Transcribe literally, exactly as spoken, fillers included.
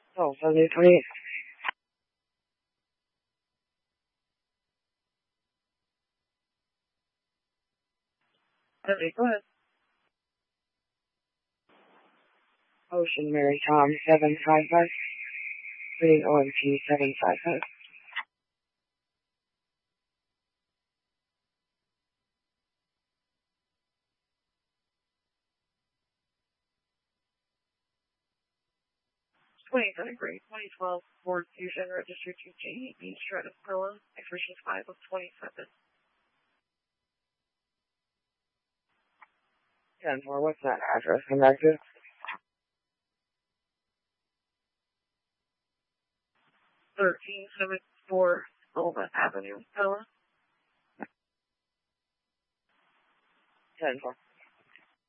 Oh, seventy twenty-eight. Okay, go ahead. Ocean Mary Tom seven five five. Reading O M T seven five five. twenty-third grade, twenty twelve, Ford Fusion, registered to J E B, Shred of Pillow, expiration five of twenty-seven. ten four, what's that address? Come back to thirteen seventy-four Silva Avenue, Pillow. ten four.